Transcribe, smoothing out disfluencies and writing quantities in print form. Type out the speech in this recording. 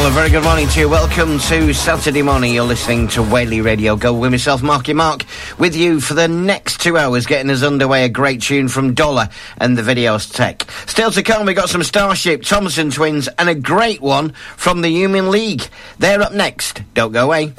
Well, a very good morning to you. Welcome to Saturday morning. You're listening to Whaley Radio. Go with myself, Marky Mark, with you for the next 2 hours, getting us underway. A great tune from Dollar and the Videos Tech. Still to come, we got some Starship, Thompson Twins, and a great one from the Human League. They're up next. Don't go away.